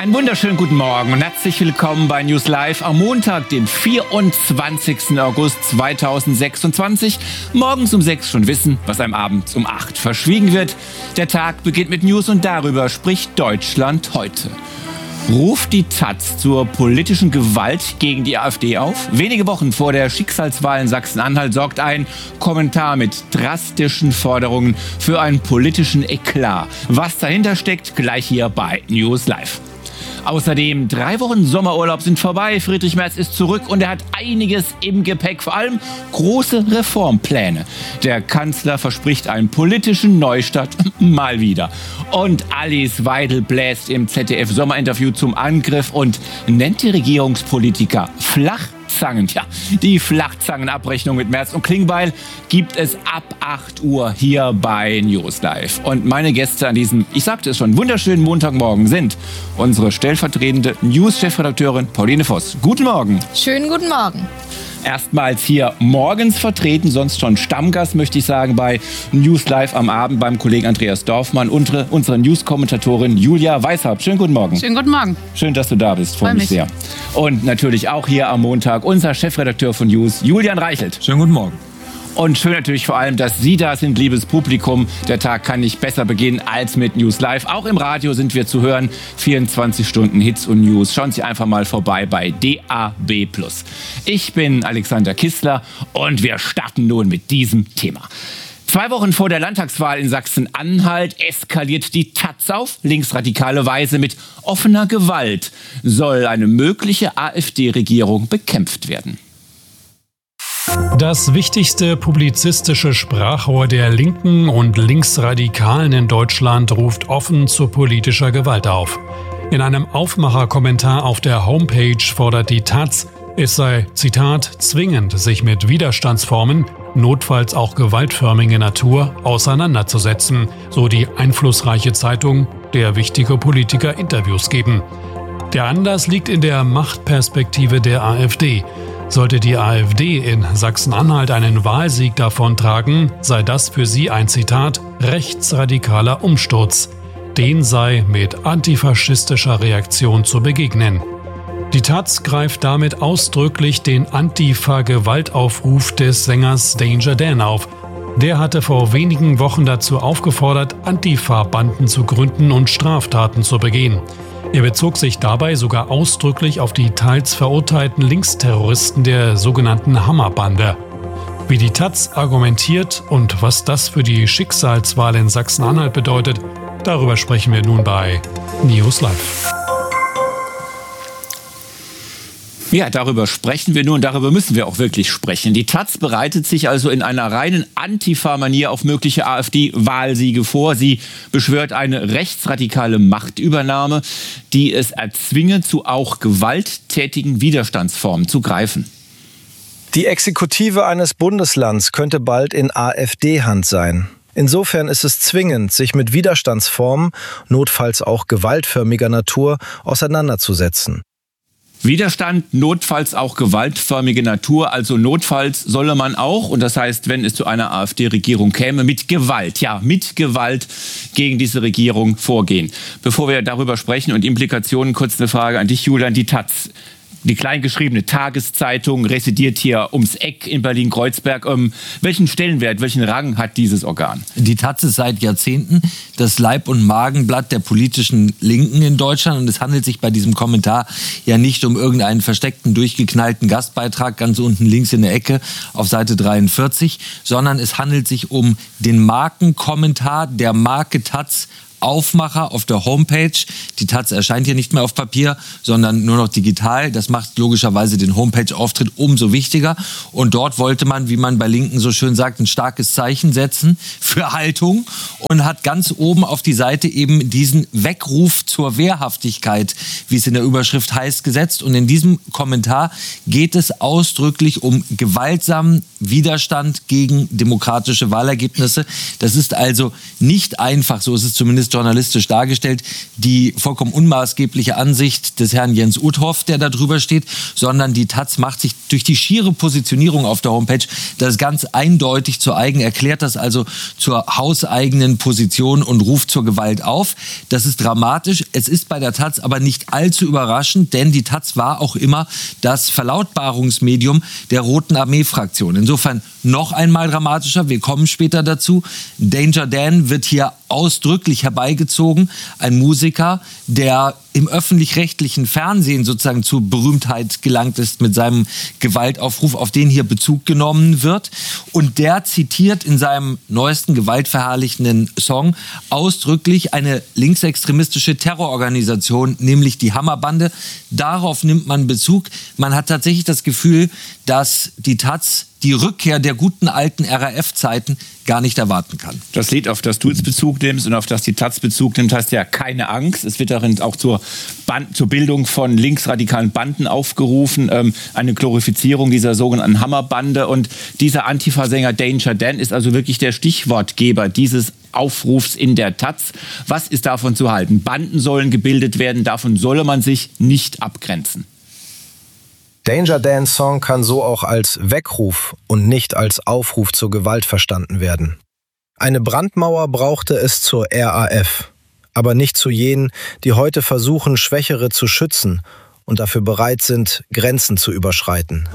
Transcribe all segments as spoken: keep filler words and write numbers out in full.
Einen wunderschönen guten Morgen und herzlich willkommen bei News Live am Montag, den vierundzwanzigsten August zweitausendsechsundzwanzig. Morgens um sechs schon wissen, was einem abends um acht verschwiegen wird. Der Tag beginnt mit News und darüber spricht Deutschland heute. Ruft die Taz zur politischen Gewalt gegen die AfD auf? Wenige Wochen vor der Schicksalswahl in Sachsen-Anhalt sorgt ein Kommentar mit drastischen Forderungen für einen politischen Eklat. Was dahinter steckt, gleich hier bei News Live. Außerdem, drei Wochen Sommerurlaub sind vorbei, Friedrich Merz ist zurück und er hat einiges im Gepäck, vor allem große Reformpläne. Der Kanzler verspricht einen politischen Neustart, mal wieder. Und Alice Weidel bläst im Z D F-Sommerinterview zum Angriff und nennt die Regierungspolitiker Flachzangen. Tja, die Flachzangenabrechnung mit Merz und Klingbeil gibt es ab acht Uhr hier bei News Live. Und meine Gäste an diesem, ich sagte es schon, wunderschönen Montagmorgen sind unsere stellvertretende News-Chefredakteurin Pauline Voss. Guten Morgen. Schönen guten Morgen. Erstmals hier morgens vertreten, sonst schon Stammgast, möchte ich sagen, bei News Live am Abend beim Kollegen Andreas Dorfmann, unsere, unsere News-Kommentatorin Julia Weishaupt. Schönen guten Morgen. Schönen guten Morgen. Schön, dass du da bist, freue mich sehr. Und natürlich auch hier am Montag unser Chefredakteur von News, Julian Reichelt. Schönen guten Morgen. Und schön natürlich vor allem, dass Sie da sind, liebes Publikum. Der Tag kann nicht besser beginnen als mit News Live. Auch im Radio sind wir zu hören. vierundzwanzig Stunden Hits und News. Schauen Sie einfach mal vorbei bei D A B plus. Ich bin Alexander Kissler und wir starten nun mit diesem Thema. Zwei Wochen vor der Landtagswahl in Sachsen-Anhalt eskaliert die Taz auf linksradikale Weise. Mit offener Gewalt soll eine mögliche AfD-Regierung bekämpft werden. Das wichtigste publizistische Sprachrohr der Linken und Linksradikalen in Deutschland ruft offen zu politischer Gewalt auf. In einem Aufmacherkommentar auf der Homepage fordert die Taz, es sei, Zitat, zwingend, sich mit Widerstandsformen, notfalls auch gewaltförmiger Natur, auseinanderzusetzen, so die einflussreiche Zeitung, der wichtige Politiker Interviews geben. Der Anlass liegt in der Machtperspektive der AfD. Sollte die AfD in Sachsen-Anhalt einen Wahlsieg davontragen, sei das für sie ein Zitat rechtsradikaler Umsturz. Den sei mit antifaschistischer Reaktion zu begegnen. Die Taz greift damit ausdrücklich den Antifa-Gewaltaufruf des Sängers Danger Dan auf. Der hatte vor wenigen Wochen dazu aufgefordert, Antifa-Banden zu gründen und Straftaten zu begehen. Er bezog sich dabei sogar ausdrücklich auf die teils verurteilten Linksterroristen der sogenannten Hammerbande. Wie die Taz argumentiert und was das für die Schicksalswahl in Sachsen-Anhalt bedeutet, darüber sprechen wir nun bei News Live. Ja, darüber sprechen wir nun, darüber müssen wir auch wirklich sprechen. Die Taz bereitet sich also in einer reinen Antifa-Manier auf mögliche AfD-Wahlsiege vor. Sie beschwört eine rechtsradikale Machtübernahme, die es erzwinge, zu auch gewalttätigen Widerstandsformen zu greifen. Die Exekutive eines Bundeslands könnte bald in AfD-Hand sein. Insofern ist es zwingend, sich mit Widerstandsformen, notfalls auch gewaltförmiger Natur, auseinanderzusetzen. Widerstand, notfalls auch gewaltförmige Natur, also notfalls solle man auch, und das heißt, wenn es zu einer AfD-Regierung käme, mit Gewalt, ja, mit Gewalt gegen diese Regierung vorgehen. Bevor wir darüber sprechen und Implikationen, kurz eine Frage an dich, Julian, die Taz. Die kleingeschriebene Tageszeitung residiert hier ums Eck in Berlin-Kreuzberg. Ähm, welchen Stellenwert, welchen Rang hat dieses Organ? Die Taz ist seit Jahrzehnten das Leib- und Magenblatt der politischen Linken in Deutschland. Und es handelt sich bei diesem Kommentar ja nicht um irgendeinen versteckten, durchgeknallten Gastbeitrag ganz unten links in der Ecke auf Seite dreiundvierzig, sondern es handelt sich um den Markenkommentar der Marke Taz Aufmacher auf der Homepage. Die Taz erscheint hier nicht mehr auf Papier, sondern nur noch digital. Das macht logischerweise den Homepage-Auftritt umso wichtiger. Und dort wollte man, wie man bei Linken so schön sagt, ein starkes Zeichen setzen für Haltung und hat ganz oben auf die Seite eben diesen Weckruf zur Wehrhaftigkeit, wie es in der Überschrift heißt, gesetzt. Und in diesem Kommentar geht es ausdrücklich um gewaltsamen Widerstand gegen demokratische Wahlergebnisse. Das ist also nicht einfach, so ist es zumindest zumindest journalistisch dargestellt, die vollkommen unmaßgebliche Ansicht des Herrn Jens Uthoff, der da drüber steht, sondern die Taz macht sich durch die schiere Positionierung auf der Homepage das ganz eindeutig zu eigen, erklärt das also zur hauseigenen Position und ruft zur Gewalt auf. Das ist dramatisch. Es ist bei der Taz aber nicht allzu überraschend, denn die Taz war auch immer das Verlautbarungsmedium der Roten Armee-Fraktion. Insofern noch einmal dramatischer. Wir kommen später dazu. Danger Dan wird hier ausdrücklich herbeigezogen. Ein Musiker, der im öffentlich-rechtlichen Fernsehen sozusagen zur Berühmtheit gelangt ist mit seinem Gewaltaufruf, auf den hier Bezug genommen wird. Und der zitiert in seinem neuesten gewaltverherrlichenden Song ausdrücklich eine linksextremistische Terrororganisation, nämlich die Hammerbande. Darauf nimmt man Bezug. Man hat tatsächlich das Gefühl, dass die Taz die Rückkehr der guten alten R A F-Zeiten gar nicht erwarten kann. Das Lied, auf das du jetzt Bezug nimmst und auf das die Taz Bezug nimmt, heißt ja keine Angst. Es wird darin auch zur, Band, zur Bildung von linksradikalen Banden aufgerufen, ähm, eine Glorifizierung dieser sogenannten Hammerbande. Und dieser Antifa-Sänger Danger Dan ist also wirklich der Stichwortgeber dieses Aufrufs in der Taz. Was ist davon zu halten? Banden sollen gebildet werden, davon solle man sich nicht abgrenzen. Danger Dans Song kann so auch als Weckruf und nicht als Aufruf zur Gewalt verstanden werden. Eine Brandmauer brauchte es zur R A F, aber nicht zu jenen, die heute versuchen, Schwächere zu schützen und dafür bereit sind, Grenzen zu überschreiten.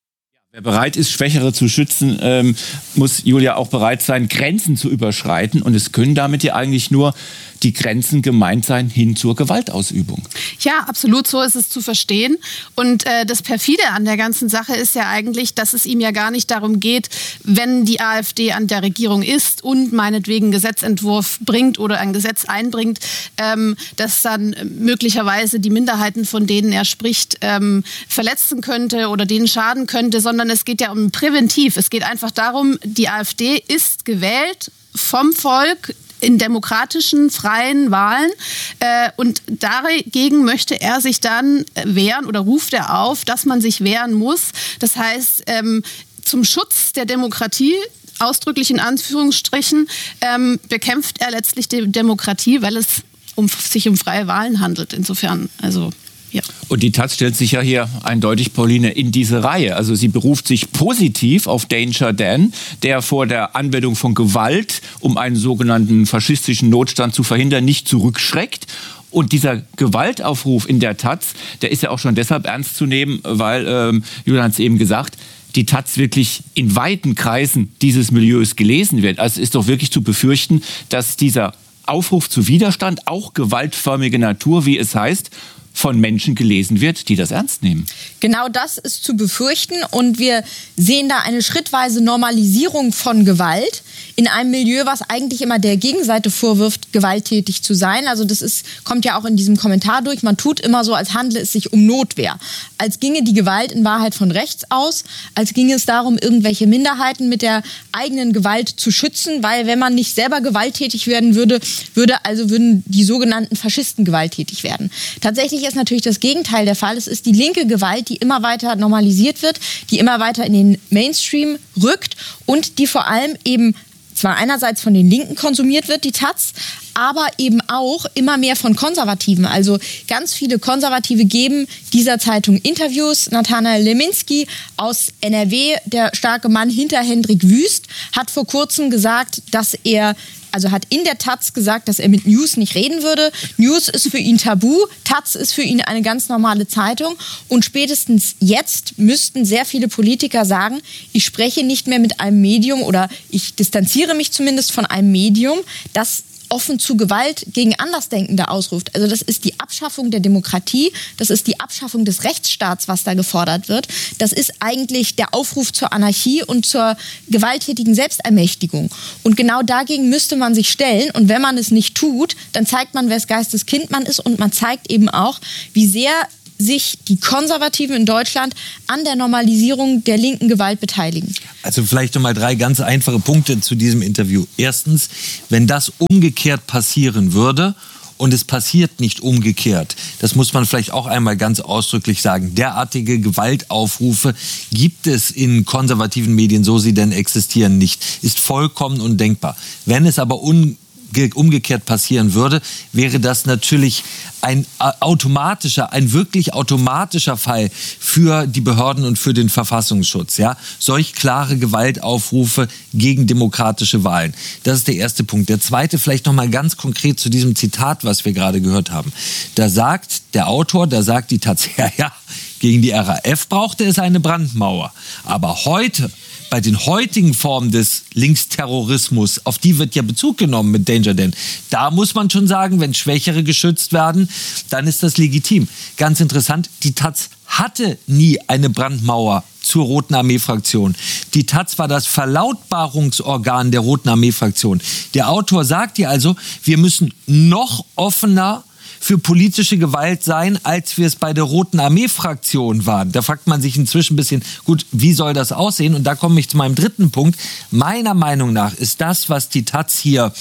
Wer bereit ist, Schwächere zu schützen, ähm, muss Julia auch bereit sein, Grenzen zu überschreiten. Und es können damit ja eigentlich nur die Grenzen gemeint sein hin zur Gewaltausübung. Ja, absolut, so ist es zu verstehen. Und äh, das Perfide an der ganzen Sache ist ja eigentlich, dass es ihm ja gar nicht darum geht, wenn die AfD an der Regierung ist und meinetwegen einen Gesetzentwurf bringt oder ein Gesetz einbringt, ähm, dass dann möglicherweise die Minderheiten, von denen er spricht, ähm, verletzen könnte oder denen schaden könnte, sondern es geht ja um präventiv. Es geht einfach darum, die AfD ist gewählt vom Volk in demokratischen, freien Wahlen. Äh, und dagegen möchte er sich dann wehren oder ruft er auf, dass man sich wehren muss. Das heißt, ähm, zum Schutz der Demokratie, ausdrücklich in Anführungsstrichen, ähm, bekämpft er letztlich die Demokratie, weil es um, sich um freie Wahlen handelt. Insofern, also... Ja. Und die Taz stellt sich ja hier eindeutig, Pauline, in diese Reihe. Also sie beruft sich positiv auf Danger Dan, der vor der Anwendung von Gewalt, um einen sogenannten faschistischen Notstand zu verhindern, nicht zurückschreckt. Und dieser Gewaltaufruf in der Taz, der ist ja auch schon deshalb ernst zu nehmen, weil, ähm, Julian hat es eben gesagt, die Taz wirklich in weiten Kreisen dieses Milieus gelesen wird. Also es ist doch wirklich zu befürchten, dass dieser Aufruf zu Widerstand, auch gewaltförmige Natur, wie es heißt, von Menschen gelesen wird, die das ernst nehmen. Genau das ist zu befürchten und wir sehen da eine schrittweise Normalisierung von Gewalt in einem Milieu, was eigentlich immer der Gegenseite vorwirft, gewalttätig zu sein. Also das ist, kommt ja auch in diesem Kommentar durch. Man tut immer so, als handle es sich um Notwehr. Als ginge die Gewalt in Wahrheit von rechts aus, als ginge es darum, irgendwelche Minderheiten mit der eigenen Gewalt zu schützen, weil wenn man nicht selber gewalttätig werden würde, würde also würden die sogenannten Faschisten gewalttätig werden. Tatsächlich ist natürlich das Gegenteil der Fall. Es ist die linke Gewalt, die immer weiter normalisiert wird, die immer weiter in den Mainstream rückt und die vor allem eben zwar einerseits von den Linken konsumiert wird, die Taz, aber eben auch immer mehr von Konservativen. Also ganz viele Konservative geben dieser Zeitung Interviews. Nathanael Leminski aus N R W, der starke Mann hinter Hendrik Wüst, hat vor kurzem gesagt, dass er Also hat in der Taz gesagt, dass er mit News nicht reden würde. News ist für ihn tabu, Taz ist für ihn eine ganz normale Zeitung. Und spätestens jetzt müssten sehr viele Politiker sagen, ich spreche nicht mehr mit einem Medium oder ich distanziere mich zumindest von einem Medium, das offen zu Gewalt gegen Andersdenkende ausruft. Also das ist die Abschaffung der Demokratie, das ist die Abschaffung des Rechtsstaats, was da gefordert wird. Das ist eigentlich der Aufruf zur Anarchie und zur gewalttätigen Selbstermächtigung. Und genau dagegen müsste man sich stellen. Und wenn man es nicht tut, dann zeigt man, wes Geistes Kind man ist und man zeigt eben auch, wie sehr sich die Konservativen in Deutschland an der Normalisierung der linken Gewalt beteiligen. Also vielleicht noch mal drei ganz einfache Punkte zu diesem Interview. Erstens, wenn das umgekehrt passieren würde und es passiert nicht umgekehrt, das muss man vielleicht auch einmal ganz ausdrücklich sagen, derartige Gewaltaufrufe gibt es in konservativen Medien, so sie denn existieren, nicht. Ist vollkommen undenkbar. Wenn es aber un umgekehrt passieren würde, wäre das natürlich ein automatischer, ein wirklich automatischer Fall für die Behörden und für den Verfassungsschutz. Ja? Solch klare Gewaltaufrufe gegen demokratische Wahlen. Das ist der erste Punkt. Der zweite vielleicht noch mal ganz konkret zu diesem Zitat, was wir gerade gehört haben. Da sagt der Autor, da sagt die Taz, ja, ja, gegen die R A F brauchte es eine Brandmauer. Aber heute, bei den heutigen Formen des Linksterrorismus, auf die wird ja Bezug genommen mit Danger Dan. Da muss man schon sagen, wenn Schwächere geschützt werden, dann ist das legitim. Ganz interessant, die Taz hatte nie eine Brandmauer zur Roten Armee-Fraktion. Die Taz war das Verlautbarungsorgan der Roten Armee-Fraktion. Der Autor sagt hier also, wir müssen noch offener für politische Gewalt sein, als wir es bei der Roten Armee-Fraktion waren. Da fragt man sich inzwischen ein bisschen, gut, wie soll das aussehen? Und da komme ich zu meinem dritten Punkt. Meiner Meinung nach ist das, was die Taz hier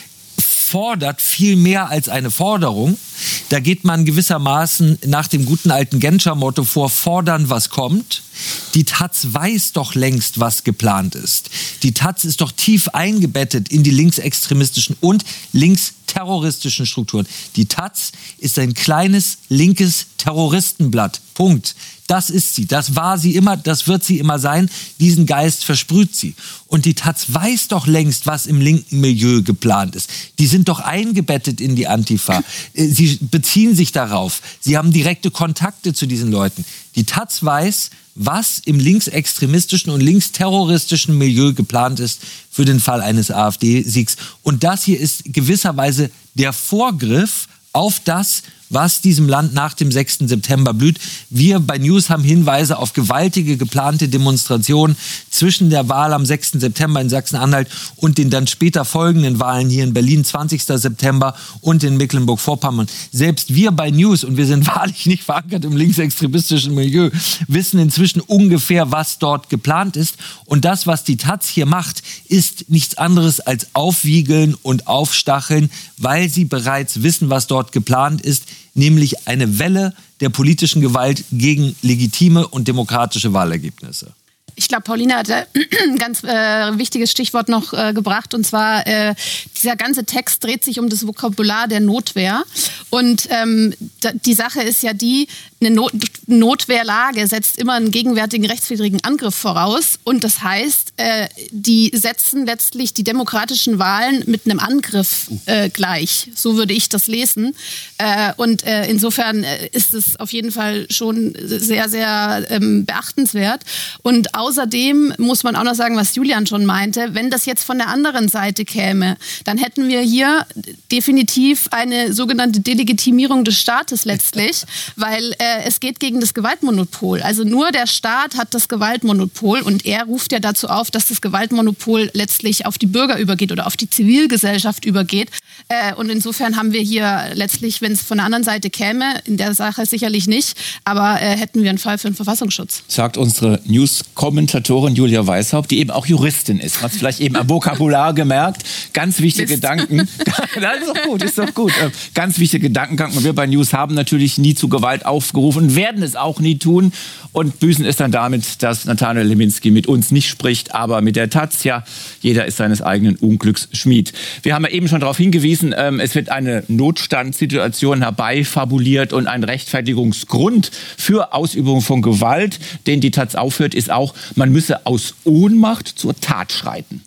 fordert, viel mehr als eine Forderung. Da geht man gewissermaßen nach dem guten alten Genscher-Motto vor, fordern, was kommt. Die Taz weiß doch längst, was geplant ist. Die Taz ist doch tief eingebettet in die linksextremistischen und linksterroristischen Strukturen. Die Taz ist ein kleines linkes Terroristenblatt. Punkt. Das ist sie. Das war sie immer, das wird sie immer sein. Diesen Geist versprüht sie. Und die Taz weiß doch längst, was im linken Milieu geplant ist. Die sind doch eingebettet in die Antifa. Sie beziehen sich darauf. Sie haben direkte Kontakte zu diesen Leuten. Die Taz weiß, was im linksextremistischen und linksterroristischen Milieu geplant ist für den Fall eines AfD-Siegs. Und das hier ist gewisserweise der Vorgriff auf das, was diesem Land nach dem sechsten September blüht. Wir bei News haben Hinweise auf gewaltige geplante Demonstrationen zwischen der Wahl am sechsten September in Sachsen-Anhalt und den dann später folgenden Wahlen hier in Berlin, zwanzigsten September und in Mecklenburg-Vorpommern. Selbst wir bei News, und wir sind wahrlich nicht verankert im linksextremistischen Milieu, wissen inzwischen ungefähr, was dort geplant ist. Und das, was die Taz hier macht, ist nichts anderes als aufwiegeln und aufstacheln, weil sie bereits wissen, was dort geplant ist, nämlich eine Welle der politischen Gewalt gegen legitime und demokratische Wahlergebnisse. Ich glaube, Paulina hat ein ganz äh, wichtiges Stichwort noch äh, gebracht, und zwar äh, dieser ganze Text dreht sich um das Vokabular der Notwehr. Und ähm, da, die Sache ist ja die, eine Not Notwehrlage setzt immer einen gegenwärtigen rechtswidrigen Angriff voraus. Und das heißt, äh, die setzen letztlich die demokratischen Wahlen mit einem Angriff äh, gleich. So würde ich das lesen. Äh, und äh, insofern ist es auf jeden Fall schon sehr, sehr ähm, beachtenswert. Und außerdem muss man auch noch sagen, was Julian schon meinte, wenn das jetzt von der anderen Seite käme, dann hätten wir hier definitiv eine sogenannte Delegitimierung des Staates letztlich, weil äh, es geht gegen das Gewaltmonopol. Also nur der Staat hat das Gewaltmonopol, und er ruft ja dazu auf, dass das Gewaltmonopol letztlich auf die Bürger übergeht oder auf die Zivilgesellschaft übergeht. Äh, und insofern haben wir hier letztlich, wenn es von der anderen Seite käme, in der Sache sicherlich nicht, aber äh, hätten wir einen Fall für den Verfassungsschutz. Sagt unsere News-Kommentatorin Julia Weishaupt, die eben auch Juristin ist. Man hat es vielleicht eben am Vokabular gemerkt. Ganz wichtige Mist. Gedanken. Das ist doch gut, ist doch gut. Ganz wichtige Gedankengang. Und wir bei News haben natürlich nie zu Gewalt aufgerufen und werden es auch nie tun. Und büßen es dann damit, dass Nathanael Lewinsky mit uns nicht spricht, aber mit der Taz. Ja, jeder ist seines eigenen Unglücks Schmied. Wir haben ja eben schon darauf hingewiesen, ähm, es wird eine Notstandssituation herbeifabuliert und ein Rechtfertigungsgrund für Ausübung von Gewalt, den die Taz aufführt, ist auch, man müsse aus Ohnmacht zur Tat schreiten.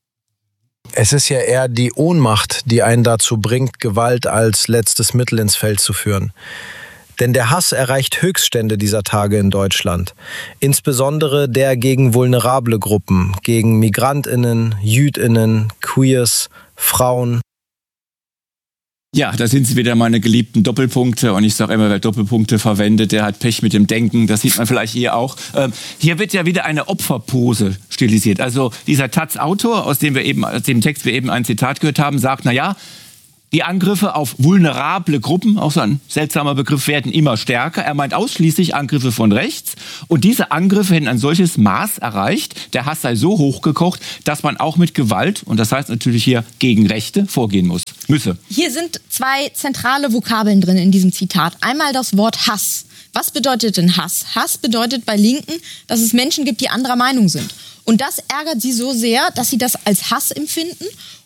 Es ist ja eher die Ohnmacht, die einen dazu bringt, Gewalt als letztes Mittel ins Feld zu führen. Denn der Hass erreicht Höchststände dieser Tage in Deutschland. Insbesondere der gegen vulnerable Gruppen, gegen MigrantInnen, JüdInnen, Queers, Frauen. Ja, da sind sie wieder meine geliebten Doppelpunkte. Und ich sage immer, wer Doppelpunkte verwendet, der hat Pech mit dem Denken. Das sieht man vielleicht hier auch. Ähm, hier wird ja wieder eine Opferpose stilisiert. Also dieser Taz-Autor, aus dem wir eben, aus dem Text wir eben ein Zitat gehört haben, sagt, na ja, die Angriffe auf vulnerable Gruppen, auch so ein seltsamer Begriff, werden immer stärker. Er meint ausschließlich Angriffe von rechts. Und diese Angriffe hätten ein solches Maß erreicht, der Hass sei so hochgekocht, dass man auch mit Gewalt, und das heißt natürlich hier gegen Rechte, vorgehen muss, müsse. Hier sind zwei zentrale Vokabeln drin in diesem Zitat. Einmal das Wort Hass. Was bedeutet denn Hass? Hass bedeutet bei Linken, dass es Menschen gibt, die anderer Meinung sind. Und das ärgert sie so sehr, dass sie das als Hass empfinden.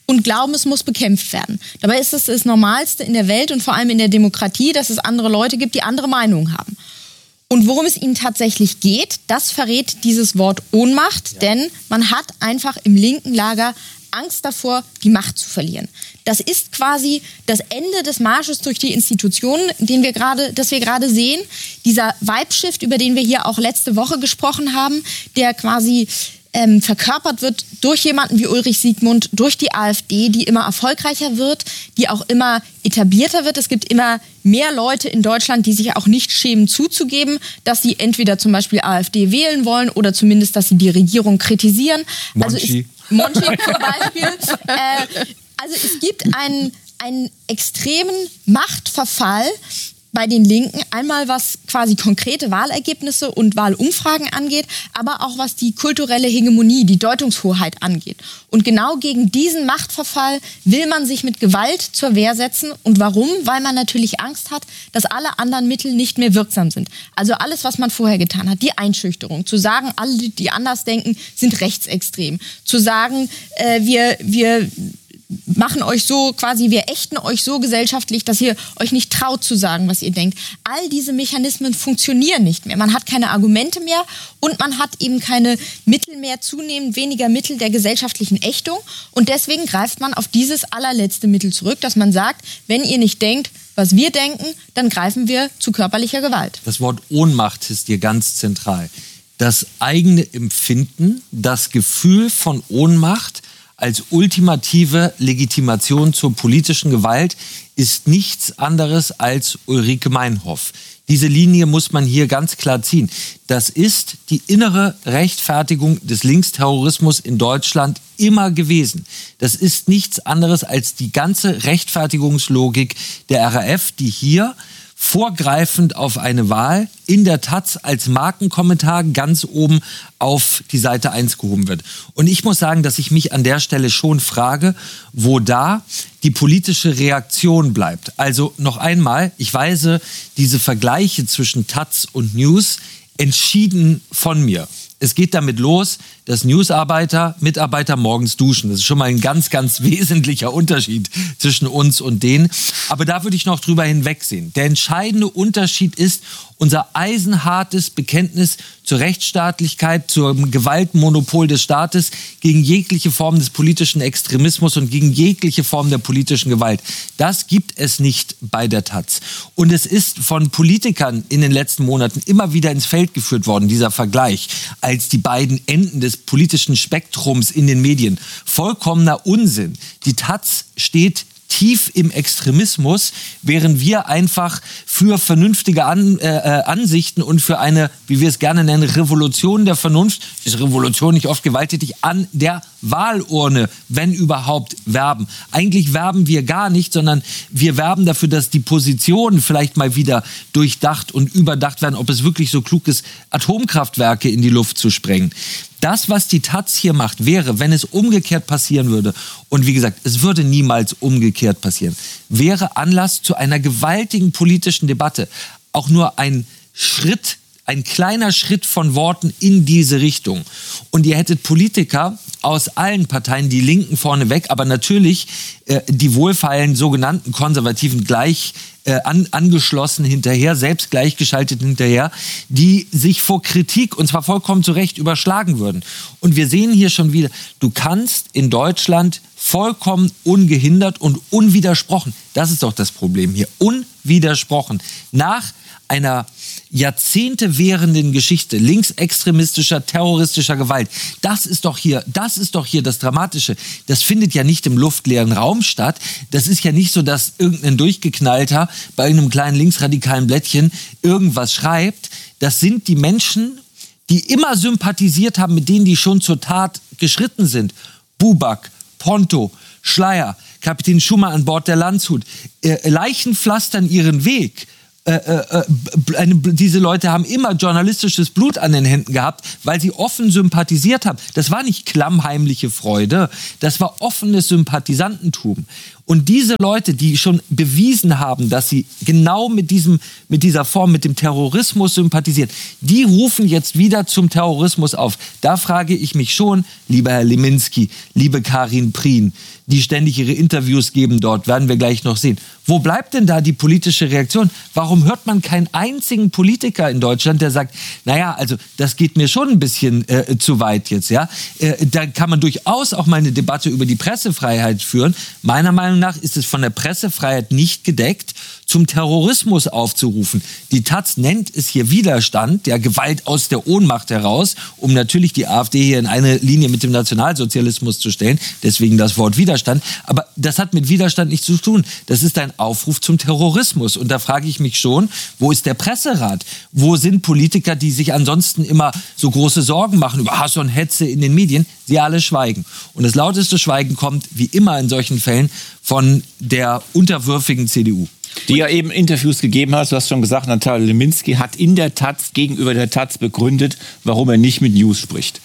und glauben, es muss bekämpft werden. Dabei ist es das Normalste in der Welt und vor allem in der Demokratie, dass es andere Leute gibt, die andere Meinungen haben. Und worum es ihnen tatsächlich geht, das verrät dieses Wort Ohnmacht, ja. Denn man hat einfach im linken Lager Angst davor, die Macht zu verlieren. Das ist quasi das Ende des Marsches durch die Institutionen, den wir gerade, das wir gerade sehen. Dieser Vibe-Shift, über den wir hier auch letzte Woche gesprochen haben, der quasi ähm, verkörpert wird durch jemanden wie Ulrich Siegmund, durch die AfD, die immer erfolgreicher wird, die auch immer etablierter wird. Es gibt immer mehr Leute in Deutschland, die sich auch nicht schämen zuzugeben, dass sie entweder zum Beispiel AfD wählen wollen oder zumindest, dass sie die Regierung kritisieren. Monchi. Also ist, Monchi zum Beispiel. Äh, also es gibt einen, einen extremen Machtverfall bei den Linken, einmal was quasi konkrete Wahlergebnisse und Wahlumfragen angeht, aber auch was die kulturelle Hegemonie, die Deutungshoheit angeht. Und genau gegen diesen Machtverfall will man sich mit Gewalt zur Wehr setzen. Und warum? Weil man natürlich Angst hat, dass alle anderen Mittel nicht mehr wirksam sind. Also alles, was man vorher getan hat, die Einschüchterung, zu sagen, alle, die anders denken, sind rechtsextrem, zu sagen, äh, wir, wir machen euch so quasi, wir ächten euch so gesellschaftlich, dass ihr euch nicht traut zu sagen, was ihr denkt. All diese Mechanismen funktionieren nicht mehr. Man hat keine Argumente mehr und man hat eben keine Mittel mehr, zunehmend weniger Mittel der gesellschaftlichen Ächtung. Und deswegen greift man auf dieses allerletzte Mittel zurück, dass man sagt, wenn ihr nicht denkt, was wir denken, dann greifen wir zu körperlicher Gewalt. Das Wort Ohnmacht ist hier ganz zentral. Das eigene Empfinden, das Gefühl von Ohnmacht als ultimative Legitimation zur politischen Gewalt ist nichts anderes als Ulrike Meinhof. Diese Linie muss man hier ganz klar ziehen. Das ist die innere Rechtfertigung des Linksterrorismus in Deutschland immer gewesen. Das ist nichts anderes als die ganze Rechtfertigungslogik der R A F, die hier vorgreifend auf eine Wahl in der Taz als Markenkommentar ganz oben auf die Seite eins gehoben wird. Und ich muss sagen, dass ich mich an der Stelle schon frage, wo da die politische Reaktion bleibt. Also noch einmal, ich weise diese Vergleiche zwischen Taz und News entschieden von mir. Es geht damit los, dass Newsarbeiter, Mitarbeiter morgens duschen. Das ist schon mal ein ganz, ganz wesentlicher Unterschied zwischen uns und denen. Aber da würde ich noch drüber hinwegsehen. Der entscheidende Unterschied ist unser eisenhartes Bekenntnis zur Rechtsstaatlichkeit, zum Gewaltmonopol des Staates, gegen jegliche Form des politischen Extremismus und gegen jegliche Form der politischen Gewalt. Das gibt es nicht bei der Taz. Und es ist von Politikern in den letzten Monaten immer wieder ins Feld geführt worden, dieser Vergleich, als die beiden Enden des politischen Spektrums in den Medien. Vollkommener Unsinn. Die Taz steht tief im Extremismus, während wir einfach für vernünftige An, äh, Ansichten und für eine, wie wir es gerne nennen, Revolution der Vernunft, ist Revolution nicht oft gewalttätig, an der Wahlurne, wenn überhaupt, werben. Eigentlich werben wir gar nicht, sondern wir werben dafür, dass die Positionen vielleicht mal wieder durchdacht und überdacht werden, ob es wirklich so klug ist, Atomkraftwerke in die Luft zu sprengen. Das, was die Taz hier macht, wäre, wenn es umgekehrt passieren würde, und wie gesagt, es würde niemals umgekehrt passieren, wäre Anlass zu einer gewaltigen politischen Debatte. Auch nur ein Schritt, ein kleiner Schritt von Worten in diese Richtung. Und ihr hättet Politiker aus allen Parteien, die Linken vorneweg, aber natürlich äh, die wohlfeilen sogenannten Konservativen gleich äh, an, angeschlossen hinterher, selbst gleichgeschaltet hinterher, die sich vor Kritik, und zwar vollkommen zu Recht, überschlagen würden. Und wir sehen hier schon wieder, du kannst in Deutschland vollkommen ungehindert und unwidersprochen, das ist doch das Problem hier, unwidersprochen, nach einer Jahrzehnte währenden Geschichte linksextremistischer, terroristischer Gewalt. Das ist doch hier, das ist doch hier das Dramatische. Das findet ja nicht im luftleeren Raum statt. Das ist ja nicht so, dass irgendein Durchgeknallter bei irgendeinem kleinen linksradikalen Blättchen irgendwas schreibt. Das sind die Menschen, die immer sympathisiert haben mit denen, die schon zur Tat geschritten sind. Buback, Ponto, Schleyer, Kapitän Schumann an Bord der Landshut. Äh, Leichen pflastern ihren Weg. Äh, äh, eine, diese Leute haben immer journalistisches Blut an den Händen gehabt, weil sie offen sympathisiert haben. Das war nicht klammheimliche Freude, das war offenes Sympathisantentum. Und diese Leute, die schon bewiesen haben, dass sie genau mit diesem, mit dieser Form, mit dem Terrorismus sympathisieren, die rufen jetzt wieder zum Terrorismus auf. Da frage ich mich schon, lieber Herr Leminski, liebe Karin Prien, die ständig ihre Interviews geben dort, werden wir gleich noch sehen. Wo bleibt denn da die politische Reaktion? Warum hört man keinen einzigen Politiker in Deutschland, der sagt, naja, also das geht mir schon ein bisschen äh, zu weit jetzt, ja? Äh, da kann man durchaus auch mal eine Debatte über die Pressefreiheit führen. Meiner Meinung nach ist es von der Pressefreiheit nicht gedeckt, zum Terrorismus aufzurufen. Die Taz nennt es hier Widerstand, ja, Gewalt aus der Ohnmacht heraus, um natürlich die AfD hier in eine Linie mit dem Nationalsozialismus zu stellen. Deswegen das Wort Widerstand. Aber das hat mit Widerstand nichts zu tun. Das ist ein Aufruf zum Terrorismus. Und da frage ich mich schon, wo ist der Presserat? Wo sind Politiker, die sich ansonsten immer so große Sorgen machen über Hass und Hetze in den Medien? Sie alle schweigen. Und das lauteste Schweigen kommt, wie immer in solchen Fällen, von der unterwürfigen C D U. Die ja eben Interviews gegeben hat, du hast schon gesagt, Natalia Leminski hat in der Taz gegenüber der Taz begründet, warum er nicht mit News spricht.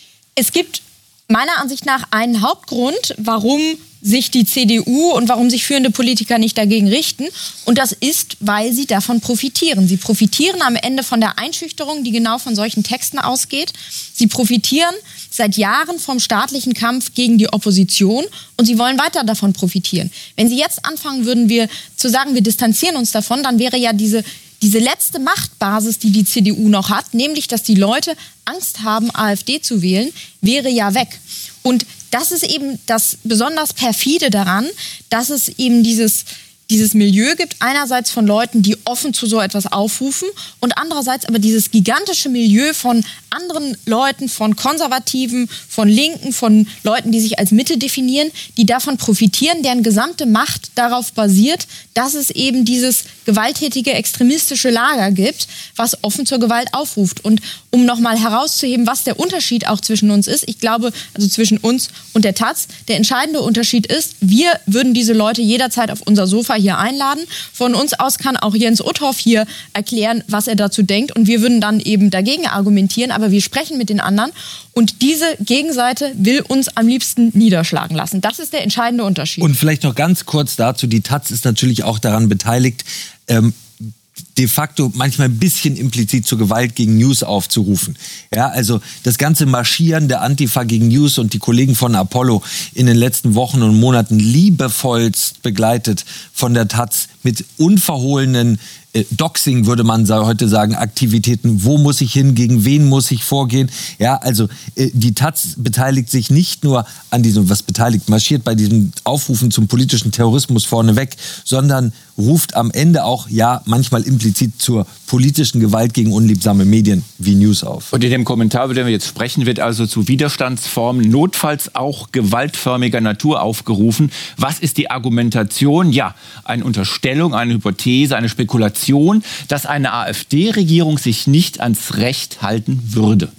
Es gibt meiner Ansicht nach einen Hauptgrund, warum sich die C D U und warum sich führende Politiker nicht dagegen richten. Und das ist, weil sie davon profitieren. Sie profitieren am Ende von der Einschüchterung, die genau von solchen Texten ausgeht. Sie profitieren seit Jahren vom staatlichen Kampf gegen die Opposition und sie wollen weiter davon profitieren. Wenn sie jetzt anfangen würden, wir zu sagen, wir distanzieren uns davon, dann wäre ja diese Diese letzte Machtbasis, die die C D U noch hat, nämlich, dass die Leute Angst haben, AfD zu wählen, wäre ja weg. Und das ist eben das besonders perfide daran, dass es eben dieses, dieses Milieu gibt, einerseits von Leuten, die offen zu so etwas aufrufen und andererseits aber dieses gigantische Milieu von anderen Leuten, von Konservativen, von Linken, von Leuten, die sich als Mitte definieren, die davon profitieren, deren gesamte Macht darauf basiert, dass es eben dieses gewalttätige, extremistische Lager gibt, was offen zur Gewalt aufruft. Und um nochmal herauszuheben, was der Unterschied auch zwischen uns ist, ich glaube, also zwischen uns und der Taz, der entscheidende Unterschied ist, wir würden diese Leute jederzeit auf unser Sofa hier einladen. Von uns aus kann auch Jens Uthoff hier erklären, was er dazu denkt und wir würden dann eben dagegen argumentieren, aber wir sprechen mit den anderen und diese Gegenseite will uns am liebsten niederschlagen lassen. Das ist der entscheidende Unterschied. Und vielleicht noch ganz kurz dazu, die Taz ist natürlich auch daran beteiligt, ähm, de facto manchmal ein bisschen implizit zur Gewalt gegen News aufzurufen. Ja, also das ganze Marschieren der Antifa gegen News und die Kollegen von Apollo in den letzten Wochen und Monaten liebevollst begleitet von der Taz mit unverhohlenen äh, Doxing, würde man heute sagen, Aktivitäten. Wo muss ich hin? Gegen wen muss ich vorgehen? Ja, also äh, die Taz beteiligt sich nicht nur an diesem, was beteiligt, marschiert bei diesem Aufrufen zum politischen Terrorismus vorneweg, sondern ruft am Ende auch, ja, manchmal implizit zur politischen Gewalt gegen unliebsame Medien wie News auf. Und in dem Kommentar, über den wir jetzt sprechen, wird also zu Widerstandsformen notfalls auch gewaltförmiger Natur aufgerufen. Was ist die Argumentation? Ja, eine Unterstellung, eine Hypothese, eine Spekulation, dass eine AfD-Regierung sich nicht ans Recht halten würde.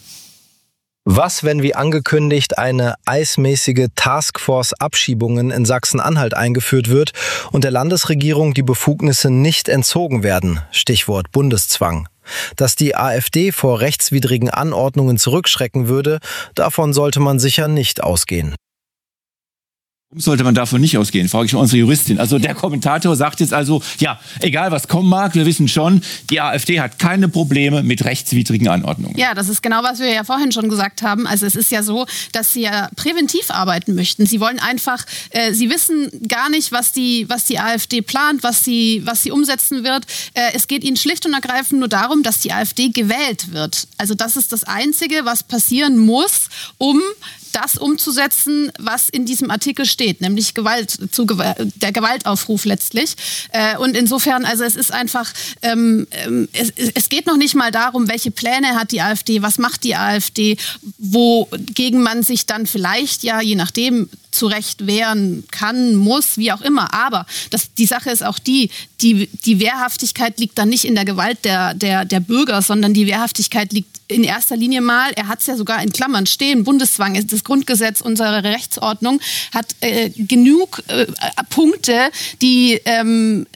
Was, wenn wie angekündigt eine eismäßige Taskforce-Abschiebungen in Sachsen-Anhalt eingeführt wird und der Landesregierung die Befugnisse nicht entzogen werden? Stichwort Bundeszwang. Dass die AfD vor rechtswidrigen Anordnungen zurückschrecken würde, davon sollte man sicher nicht ausgehen. Warum sollte man davon nicht ausgehen, frage ich mal unsere Juristin. Also der Kommentator sagt jetzt also, ja, egal was kommen mag, wir wissen schon, die AfD hat keine Probleme mit rechtswidrigen Anordnungen. Ja, das ist genau, was wir ja vorhin schon gesagt haben. Also es ist ja so, dass sie ja präventiv arbeiten möchten. Sie wollen einfach, äh, sie wissen gar nicht, was die, was die AfD plant, was sie, was sie umsetzen wird. Äh, es geht ihnen schlicht und ergreifend nur darum, dass die AfD gewählt wird. Also das ist das Einzige, was passieren muss, um das umzusetzen, was in diesem Artikel steht, nämlich Gewalt, zu Gewalt, der Gewaltaufruf letztlich. Äh, und insofern, also es ist einfach, ähm, es, es geht noch nicht mal darum, welche Pläne hat die AfD, was macht die AfD, wogegen man sich dann vielleicht, ja, je nachdem, zu Recht wehren kann, muss, wie auch immer. Aber das, die Sache ist auch die, die, die Wehrhaftigkeit liegt dann nicht in der Gewalt der, der, der Bürger, sondern die Wehrhaftigkeit liegt in erster Linie mal, er hat es ja sogar in Klammern stehen, Bundeszwang, ist das Grundgesetz unserer Rechtsordnung, hat äh, genug äh, Punkte, die ähm,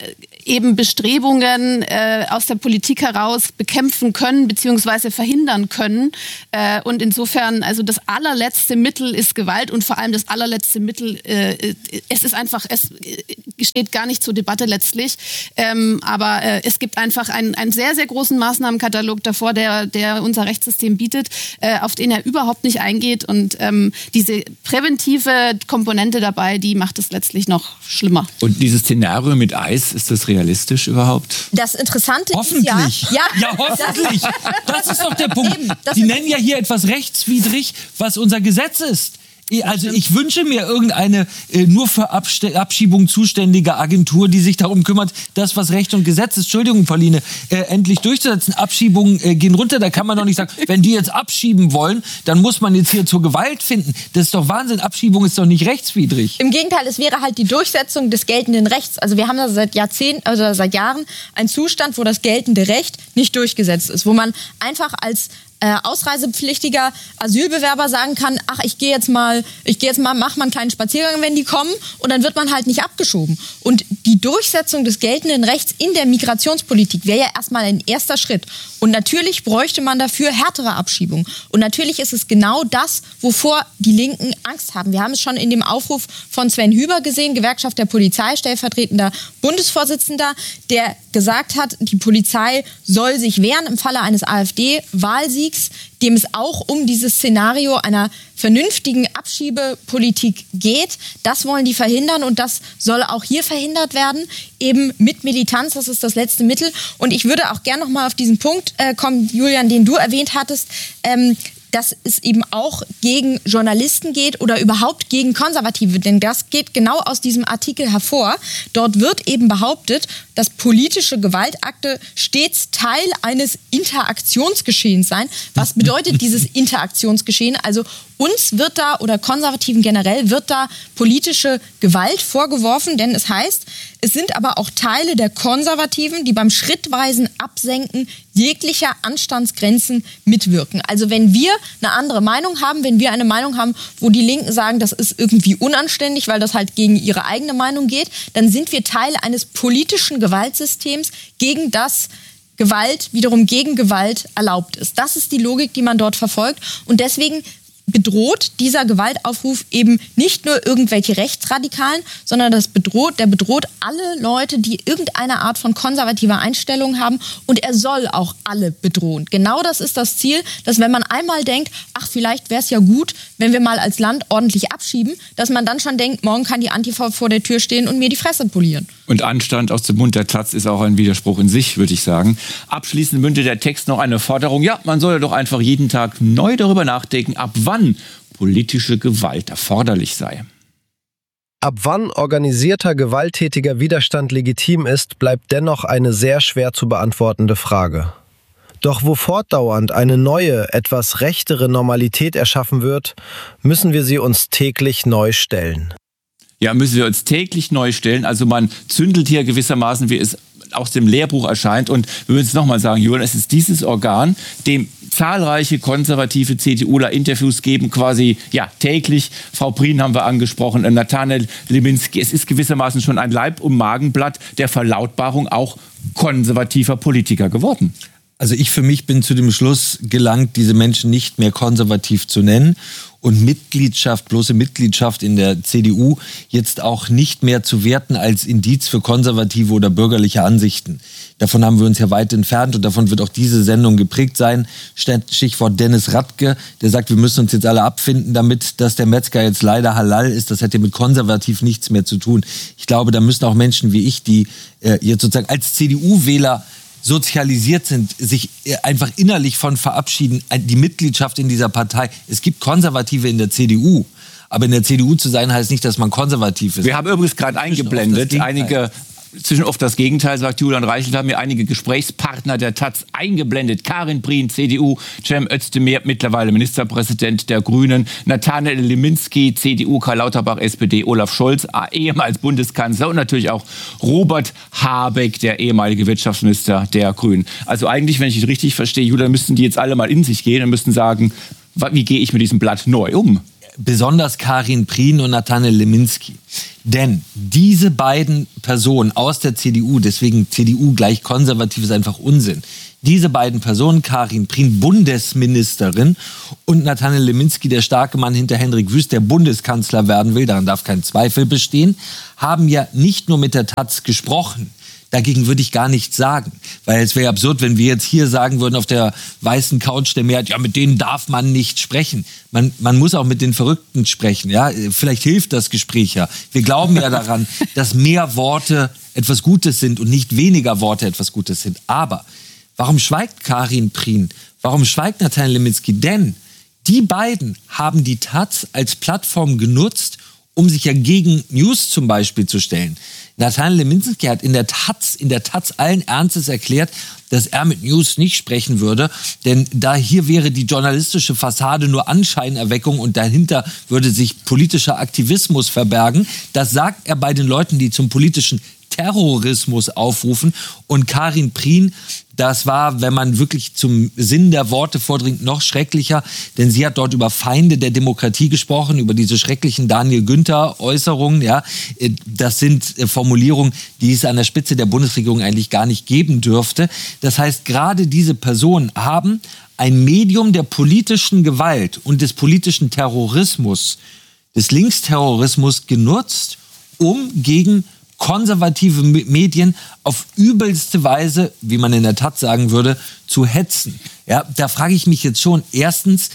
eben Bestrebungen äh, aus der Politik heraus bekämpfen können bzw. verhindern können. Äh, und insofern, also das allerletzte Mittel ist Gewalt und vor allem das allerletzte Mittel, äh, es ist einfach, es steht gar nicht zur Debatte letztlich, ähm, aber äh, es gibt einfach einen, einen sehr, sehr großen Maßnahmenkatalog davor, der, der unser Rechtssystem bietet, äh, auf den er überhaupt nicht eingeht und ähm, diese präventive Komponente dabei, die macht es letztlich noch schlimmer. Und dieses Szenario mit Eis, ist das realistisch überhaupt? Das Interessante hoffentlich. ist ja... Ja, ja hoffentlich. Das ist doch der Punkt. Eben, Die nennen ja hier etwas rechtswidrig, was unser Gesetz ist. Also ich wünsche mir irgendeine äh, nur für Abste- Abschiebung zuständige Agentur, die sich darum kümmert, das, was Recht und Gesetz ist, Entschuldigung, Pauline, äh, endlich durchzusetzen. Abschiebungen äh, gehen runter, da kann man doch nicht sagen, wenn die jetzt abschieben wollen, dann muss man jetzt hier zur Gewalt finden. Das ist doch Wahnsinn, Abschiebung ist doch nicht rechtswidrig. Im Gegenteil, es wäre halt die Durchsetzung des geltenden Rechts. Also wir haben da seit Jahrzehnten, also seit Jahren einen Zustand, wo das geltende Recht nicht durchgesetzt ist, wo man einfach als Äh, ausreisepflichtiger Asylbewerber sagen kann, ach, ich gehe jetzt mal, ich gehe jetzt mal, mach mal einen kleinen Spaziergang, wenn die kommen, und dann wird man halt nicht abgeschoben. Und die Durchsetzung des geltenden Rechts in der Migrationspolitik wäre ja erstmal ein erster Schritt. Und natürlich bräuchte man dafür härtere Abschiebungen. Und natürlich ist es genau das, wovor die Linken Angst haben. Wir haben es schon in dem Aufruf von Sven Hüber gesehen, Gewerkschaft der Polizei, stellvertretender Bundesvorsitzender, der gesagt hat, die Polizei soll sich wehren im Falle eines AfD-Wahlsiegs, dem es auch um dieses Szenario einer vernünftigen Abschiebepolitik geht. Das wollen die verhindern und das soll auch hier verhindert werden, eben mit Militanz, das ist das letzte Mittel. Und ich würde auch gerne noch mal auf diesen Punkt äh, kommen, Julian, den du erwähnt hattest, ähm, dass es eben auch gegen Journalisten geht oder überhaupt gegen Konservative. Denn das geht genau aus diesem Artikel hervor. Dort wird eben behauptet, dass politische Gewaltakte stets Teil eines Interaktionsgeschehens seien. Was bedeutet dieses Interaktionsgeschehen? Also uns wird da, oder Konservativen generell, wird da politische Gewalt vorgeworfen, denn es heißt, es sind aber auch Teile der Konservativen, die beim schrittweisen Absenken jeglicher Anstandsgrenzen mitwirken. Also wenn wir eine andere Meinung haben, wenn wir eine Meinung haben, wo die Linken sagen, das ist irgendwie unanständig, weil das halt gegen ihre eigene Meinung geht, dann sind wir Teil eines politischen Gewaltsystems, gegen das Gewalt wiederum gegen Gewalt erlaubt ist. Das ist die Logik, die man dort verfolgt. Und deswegen bedroht dieser Gewaltaufruf eben nicht nur irgendwelche Rechtsradikalen, sondern das bedroht, der bedroht alle Leute, die irgendeine Art von konservativer Einstellung haben, und er soll auch alle bedrohen. Genau das ist das Ziel, dass wenn man einmal denkt, ach, vielleicht wäre es ja gut, wenn wir mal als Land ordentlich abschieben, dass man dann schon denkt, morgen kann die Antifa vor der Tür stehen und mir die Fresse polieren. Und Anstand aus dem Mund der Taz ist auch ein Widerspruch in sich, würde ich sagen. Abschließend mündet der Text noch eine Forderung. Ja, man soll ja doch einfach jeden Tag neu darüber nachdenken, ab wann politische Gewalt erforderlich sei. Ab wann organisierter gewalttätiger Widerstand legitim ist, bleibt dennoch eine sehr schwer zu beantwortende Frage. Doch wo fortdauernd eine neue, etwas rechtere Normalität erschaffen wird, müssen wir sie uns täglich neu stellen. Ja, müssen wir uns täglich neu stellen. Also man zündelt hier gewissermaßen, wie es aus dem Lehrbuch erscheint. Und wir müssen es nochmal sagen, Julian, es ist dieses Organ, dem zahlreiche konservative CDUler Interviews geben, quasi ja täglich. Frau Prien haben wir angesprochen, Nathanael Liminski. Es ist gewissermaßen schon ein Leib- und Magenblatt der Verlautbarung auch konservativer Politiker geworden. Also ich für mich bin zu dem Schluss gelangt, diese Menschen nicht mehr konservativ zu nennen und Mitgliedschaft, bloße Mitgliedschaft in der C D U jetzt auch nicht mehr zu werten als Indiz für konservative oder bürgerliche Ansichten. Davon haben wir uns ja weit entfernt und davon wird auch diese Sendung geprägt sein. Stichwort Dennis Radke, der sagt, wir müssen uns jetzt alle abfinden damit, dass der Metzger jetzt leider halal ist. Das hat ja mit konservativ nichts mehr zu tun. Ich glaube, da müssen auch Menschen wie ich, die äh, jetzt sozusagen als C D U-Wähler sozialisiert sind, sich einfach innerlich von verabschieden, die Mitgliedschaft in dieser Partei. Es gibt Konservative in der C D U, aber in der C D U zu sein heißt nicht, dass man konservativ ist. Wir haben übrigens gerade eingeblendet, einige zwischen oft das Gegenteil, sagt Julian Reichelt, haben mir einige Gesprächspartner der Taz eingeblendet. Karin Prien, C D U, Cem Özdemir, mittlerweile Ministerpräsident der Grünen, Nathanael Liminski, C D U, Karl Lauterbach, S P D, Olaf Scholz, ehemals Bundeskanzler, und natürlich auch Robert Habeck, der ehemalige Wirtschaftsminister der Grünen. Also eigentlich, wenn ich es richtig verstehe, Julian, müssten die jetzt alle mal in sich gehen und müssten sagen, wie gehe ich mit diesem Blatt neu um? besonders Karin Prien und Nathanael Leminski. Denn diese beiden Personen aus der C D U, deswegen C D U gleich konservativ ist einfach Unsinn, diese beiden Personen, Karin Prien, Bundesministerin, und Nathanael Leminski, der starke Mann hinter Hendrik Wüst, der Bundeskanzler werden will, daran darf kein Zweifel bestehen, haben ja nicht nur mit der Taz gesprochen. Dagegen würde ich gar nichts sagen, weil es wäre absurd, wenn wir jetzt hier sagen würden auf der weißen Couch der Mehrheit, ja, mit denen darf man nicht sprechen. Man, man muss auch mit den Verrückten sprechen, ja. Vielleicht hilft das Gespräch ja. Wir glauben ja daran, dass mehr Worte etwas Gutes sind und nicht weniger Worte etwas Gutes sind. Aber warum schweigt Karin Prien? Warum schweigt Nathanael Leminski? Denn die beiden haben die Taz als Plattform genutzt, um sich ja gegen News zum Beispiel zu stellen. Nathanael Leminski hat in der Taz, in der Taz allen Ernstes erklärt, dass er mit News nicht sprechen würde, denn da hier wäre die journalistische Fassade nur Anscheinerweckung und dahinter würde sich politischer Aktivismus verbergen. Das sagt er bei den Leuten, die zum politischen Terrorismus aufrufen. Und Karin Prien, das war, wenn man wirklich zum Sinn der Worte vordringt, noch schrecklicher, denn sie hat dort über Feinde der Demokratie gesprochen, über diese schrecklichen Daniel Günther-Äußerungen. Ja, das sind Formulierungen, die es an der Spitze der Bundesregierung eigentlich gar nicht geben dürfte. Das heißt, gerade diese Personen haben ein Medium der politischen Gewalt und des politischen Terrorismus, des Linksterrorismus genutzt, um gegen konservative Medien auf übelste Weise, wie man in der Taz sagen würde, zu hetzen. Ja, da frage ich mich jetzt schon, erstens,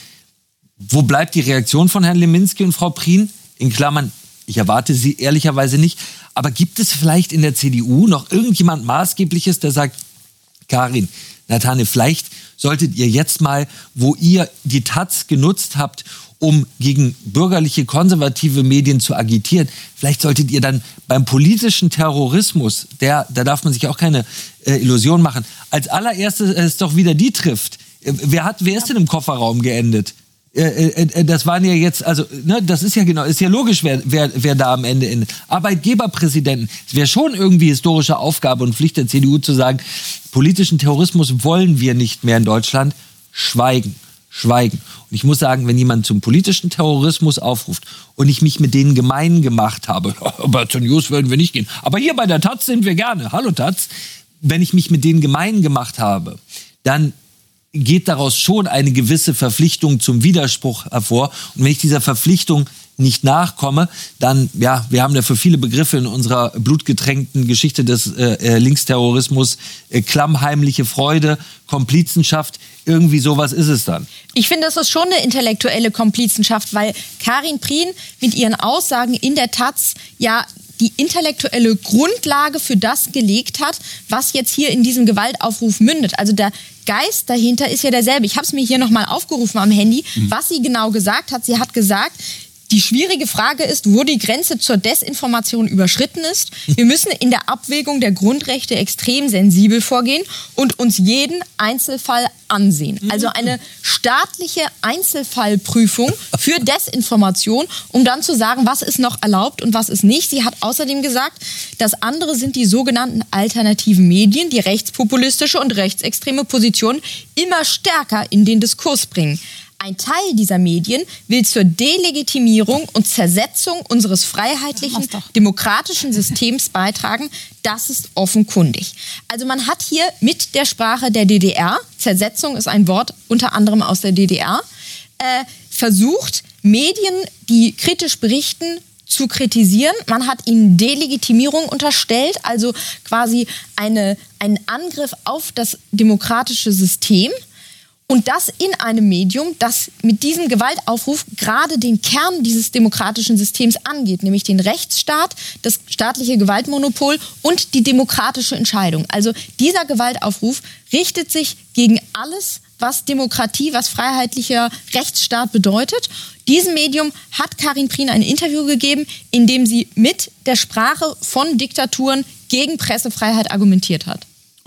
wo bleibt die Reaktion von Herrn Leminski und Frau Prien? In Klammern, ich erwarte sie ehrlicherweise nicht. Aber gibt es vielleicht in der C D U noch irgendjemand Maßgebliches, der sagt, Karin, Nathanael, vielleicht solltet ihr jetzt mal, wo ihr die Taz genutzt habt, um gegen bürgerliche, konservative Medien zu agitieren, vielleicht solltet ihr dann beim politischen Terrorismus, der, da darf man sich auch keine äh, Illusion machen, als allererstes es doch wieder die trifft. Äh, wer hat, wer ist denn im Kofferraum geendet? Äh, äh, das waren ja jetzt, also, ne, das ist ja genau, ist ja logisch, wer, wer, wer da am Ende endet. Arbeitgeberpräsidenten. Es wäre schon irgendwie historische Aufgabe und Pflicht der C D U zu sagen, politischen Terrorismus wollen wir nicht mehr in Deutschland. Schweigen. Schweigen. Und ich muss sagen, wenn jemand zum politischen Terrorismus aufruft und ich mich mit denen gemein gemacht habe, aber zur News würden wir nicht gehen, aber hier bei der Taz sind wir gerne, hallo Taz, wenn ich mich mit denen gemein gemacht habe, dann geht daraus schon eine gewisse Verpflichtung zum Widerspruch hervor. Und wenn ich dieser Verpflichtung nicht nachkomme, dann, ja, wir haben dafür viele Begriffe in unserer blutgetränkten Geschichte des äh, Linksterrorismus, äh, klammheimliche Freude, Komplizenschaft, irgendwie sowas ist es dann. Ich finde, das ist schon eine intellektuelle Komplizenschaft, weil Karin Prien mit ihren Aussagen in der Taz ja die intellektuelle Grundlage für das gelegt hat, was jetzt hier in diesem Gewaltaufruf mündet. Also der Geist dahinter ist ja derselbe. Ich habe es mir hier nochmal aufgerufen am Handy, mhm. was sie genau gesagt hat. Sie hat gesagt, die schwierige Frage ist, wo die Grenze zur Desinformation überschritten ist. Wir müssen in der Abwägung der Grundrechte extrem sensibel vorgehen und uns jeden Einzelfall ansehen. Also eine staatliche Einzelfallprüfung für Desinformation, um dann zu sagen, was ist noch erlaubt und was ist nicht. Sie hat außerdem gesagt, das andere sind die sogenannten alternativen Medien, die rechtspopulistische und rechtsextreme Positionen immer stärker in den Diskurs bringen. Ein Teil dieser Medien will zur Delegitimierung und Zersetzung unseres freiheitlichen, demokratischen Systems beitragen. Das ist offenkundig. Also man hat hier mit der Sprache der D D R, Zersetzung ist ein Wort unter anderem aus der D D R, äh, versucht, Medien, die kritisch berichten, zu kritisieren. Man hat ihnen Delegitimierung unterstellt, also quasi eine, einen Angriff auf das demokratische System. Und das in einem Medium, das mit diesem Gewaltaufruf gerade den Kern dieses demokratischen Systems angeht, nämlich den Rechtsstaat, das staatliche Gewaltmonopol und die demokratische Entscheidung. Also dieser Gewaltaufruf richtet sich gegen alles, was Demokratie, was freiheitlicher Rechtsstaat bedeutet. Diesem Medium hat Karin Prien ein Interview gegeben, in dem sie mit der Sprache von Diktaturen gegen Pressefreiheit argumentiert hat.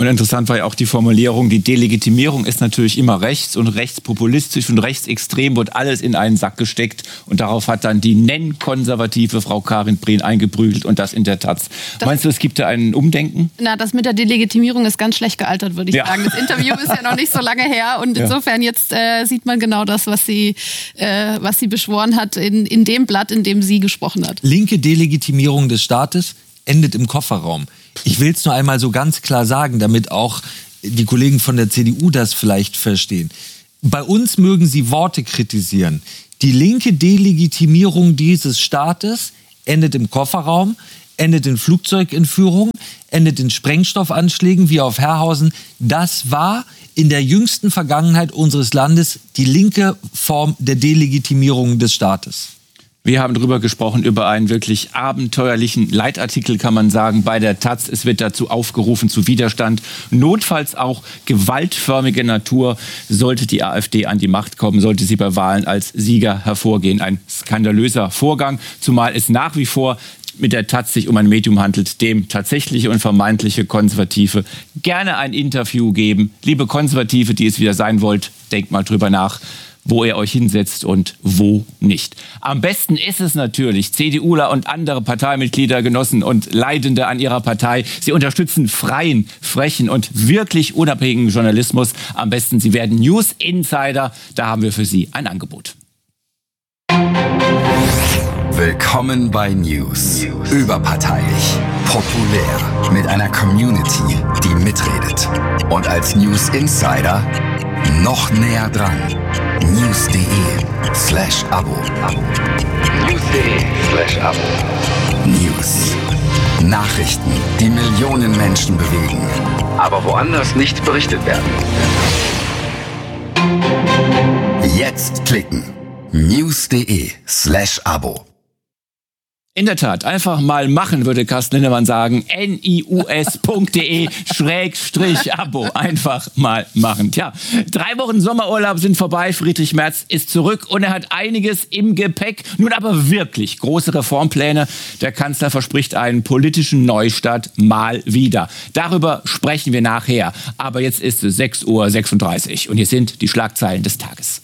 Und interessant war ja auch die Formulierung, die Delegitimierung ist natürlich immer rechts und rechtspopulistisch und rechtsextrem wird alles in einen Sack gesteckt. Und darauf hat dann die nennkonservative Frau Karin Prehn eingeprügelt und das in der Taz. Das Meinst du, es gibt da ein Umdenken? Na, das mit der Delegitimierung ist ganz schlecht gealtert, würde ich ja. sagen. Das Interview ist ja noch nicht so lange her und ja. insofern jetzt äh, sieht man genau das, was sie, äh, was sie beschworen hat in, in dem Blatt, in dem sie gesprochen hat. Linke Delegitimierung des Staates endet im Kofferraum. Ich will es nur einmal so ganz klar sagen, damit auch die Kollegen von der C D U das vielleicht verstehen. Bei uns mögen sie Worte kritisieren. Die linke Delegitimierung dieses Staates endet im Kofferraum, endet in Flugzeugentführungen, endet in Sprengstoffanschlägen wie auf Herrhausen. Das war in der jüngsten Vergangenheit unseres Landes die linke Form der Delegitimierung des Staates. Wir haben darüber gesprochen, über einen wirklich abenteuerlichen Leitartikel, kann man sagen, bei der Taz. Es wird dazu aufgerufen zu Widerstand, notfalls auch gewaltförmiger Natur, sollte die AfD an die Macht kommen, sollte sie bei Wahlen als Sieger hervorgehen. Ein skandalöser Vorgang, zumal es nach wie vor mit der Taz sich um ein Medium handelt, dem tatsächliche und vermeintliche Konservative gerne ein Interview geben. Liebe Konservative, die es wieder sein wollt, denkt mal drüber nach, wo ihr euch hinsetzt und wo nicht. Am besten ist es natürlich, CDUler und andere Parteimitglieder, Genossen und Leidende an ihrer Partei, sie unterstützen freien, frechen und wirklich unabhängigen Journalismus. Am besten, sie werden News Insider. Da haben wir für Sie ein Angebot. Willkommen bei News. Überparteilich, populär, mit einer Community, die mitredet. Und als News Insider noch näher dran. News.de slash Abo. News.de slash Abo. News. Nachrichten, die Millionen Menschen bewegen. Aber woanders nicht berichtet werden. Jetzt klicken. News.de slash Abo. In der Tat, einfach mal machen, würde Carsten Linnemann sagen. nius.de Schrägstrich Abo. Einfach mal machen. Tja, drei Wochen Sommerurlaub sind vorbei. Friedrich Merz ist zurück und er hat einiges im Gepäck. Nun aber wirklich große Reformpläne. Der Kanzler verspricht einen politischen Neustart mal wieder. Darüber sprechen wir nachher. Aber jetzt ist es sechs Uhr sechsunddreißig und hier sind die Schlagzeilen des Tages.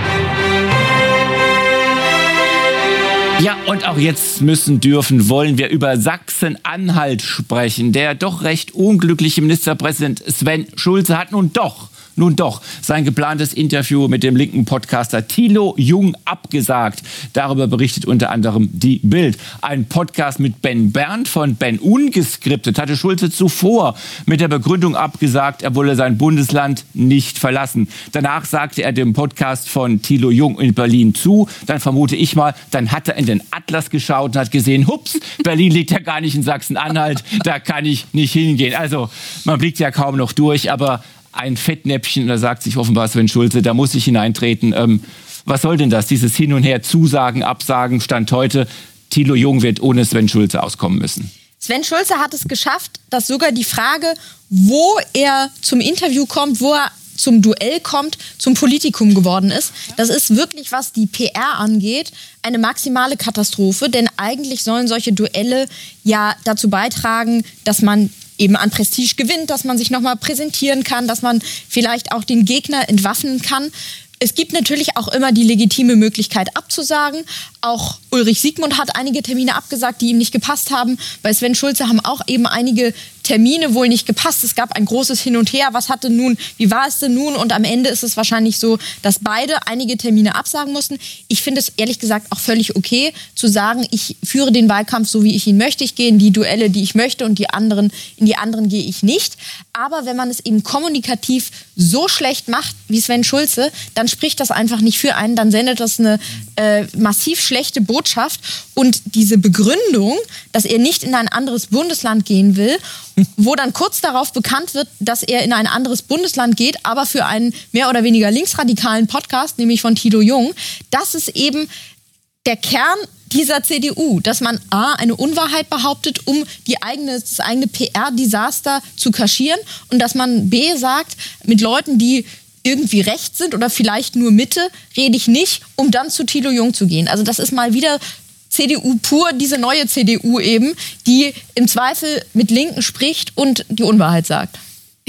Ja, und auch jetzt müssen, dürfen, wollen wir über Sachsen-Anhalt sprechen. Der doch recht unglückliche Ministerpräsident Sven Schulze hat nun doch, nun doch sein geplantes Interview mit dem linken Podcaster Thilo Jung abgesagt. Darüber berichtet unter anderem die Bild. Ein Podcast mit Ben Berndt von Ben Ungeskriptet hatte Schulze zuvor mit der Begründung abgesagt, er wolle sein Bundesland nicht verlassen. Danach sagte er dem Podcast von Thilo Jung in Berlin zu. Dann vermute ich mal, dann hat er in den Atlas geschaut und hat gesehen, hups, Berlin liegt ja gar nicht in Sachsen-Anhalt, da kann ich nicht hingehen. Also man blickt ja kaum noch durch, aber ein Fettnäpfchen, da sagt sich offenbar Sven Schulze, da muss ich hineintreten. Ähm, was soll denn das? Dieses Hin und Her, Zusagen, Absagen, Stand heute. Thilo Jung wird ohne Sven Schulze auskommen müssen. Sven Schulze hat es geschafft, dass sogar die Frage, wo er zum Interview kommt, wo er zum Duell kommt, zum Politikum geworden ist. Das ist wirklich, was die P R angeht, eine maximale Katastrophe. Denn eigentlich sollen solche Duelle ja dazu beitragen, dass man eben an Prestige gewinnt, dass man sich nochmal präsentieren kann, dass man vielleicht auch den Gegner entwaffnen kann. Es gibt natürlich auch immer die legitime Möglichkeit abzusagen. Auch Ulrich Siegmund hat einige Termine abgesagt, die ihm nicht gepasst haben. Bei Sven Schulze haben auch eben einige Termine wohl nicht gepasst. Es gab ein großes Hin und Her. Was hatte nun, wie war es denn nun? Und am Ende ist es wahrscheinlich so, dass beide einige Termine absagen mussten. Ich finde es ehrlich gesagt auch völlig okay, zu sagen, ich führe den Wahlkampf so, wie ich ihn möchte. Ich gehe in die Duelle, die ich möchte, und die anderen, in die anderen gehe ich nicht. Aber wenn man es eben kommunikativ so schlecht macht wie Sven Schulze, dann spricht das einfach nicht für einen. Dann sendet das eine äh, massiv schlechte Botschaft. Und diese Begründung, dass er nicht in ein anderes Bundesland gehen will, wo dann kurz darauf bekannt wird, dass er in ein anderes Bundesland geht, aber für einen mehr oder weniger linksradikalen Podcast, nämlich von Thilo Jung, das ist eben der Kern dieser C D U, dass man A, eine Unwahrheit behauptet, um die eigene, das eigene P R-Desaster zu kaschieren, und dass man B, sagt, mit Leuten, die irgendwie rechts sind oder vielleicht nur Mitte, rede ich nicht, um dann zu Thilo Jung zu gehen. Also das ist mal wieder C D U pur, diese neue C D U eben, die im Zweifel mit Linken spricht und die Unwahrheit sagt.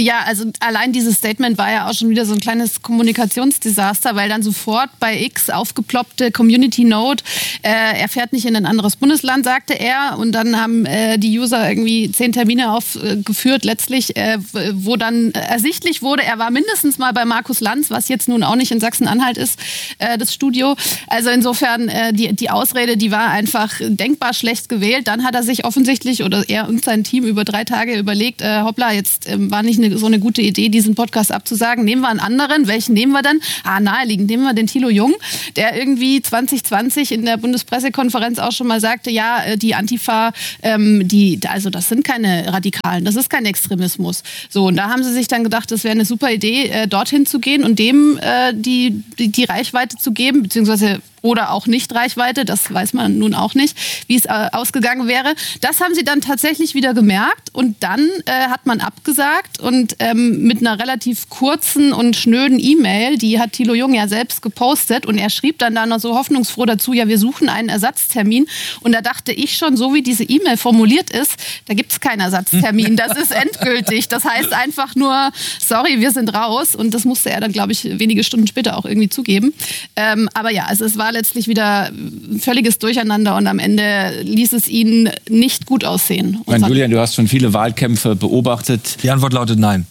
Ja, also allein dieses Statement war ja auch schon wieder so ein kleines Kommunikationsdesaster, weil dann sofort bei X aufgeploppte Community Note, äh, er fährt nicht in ein anderes Bundesland, sagte er. Und dann haben äh, die User irgendwie zehn Termine aufgeführt, letztlich, äh, wo dann ersichtlich wurde, er war mindestens mal bei Markus Lanz, was jetzt nun auch nicht in Sachsen-Anhalt ist, äh, das Studio. Also insofern, äh, die, die Ausrede, die war einfach denkbar schlecht gewählt. Dann hat er sich offensichtlich, oder er und sein Team über drei Tage überlegt, äh, hoppla, jetzt äh, war nicht eine, so eine gute Idee, diesen Podcast abzusagen. Nehmen wir einen anderen. Welchen nehmen wir dann? Ah, naheliegend. Nehmen wir den Thilo Jung, der irgendwie zwanzig zwanzig in der Bundespressekonferenz auch schon mal sagte, ja, die Antifa, ähm, die, also das sind keine Radikalen, das ist kein Extremismus. So, und da haben sie sich dann gedacht, das wäre eine super Idee, äh, dorthin zu gehen und dem äh, die, die, die Reichweite zu geben, beziehungsweise oder auch nicht Reichweite, das weiß man nun auch nicht, wie es äh, ausgegangen wäre. Das haben sie dann tatsächlich wieder gemerkt und dann äh, hat man abgesagt und ähm, mit einer relativ kurzen und schnöden E-Mail, die hat Thilo Jung ja selbst gepostet und er schrieb dann da noch so hoffnungsfroh dazu, ja, wir suchen einen Ersatztermin und da dachte ich schon, so wie diese E-Mail formuliert ist, da gibt es keinen Ersatztermin, das ist endgültig. Das heißt einfach nur, sorry, wir sind raus und das musste er dann, glaube ich, wenige Stunden später auch irgendwie zugeben. Ähm, aber ja, also es war letztlich wieder ein völliges Durcheinander und am Ende ließ es ihn nicht gut aussehen. Mein Julian, du hast schon viele Wahlkämpfe beobachtet. Die Antwort lautet nein.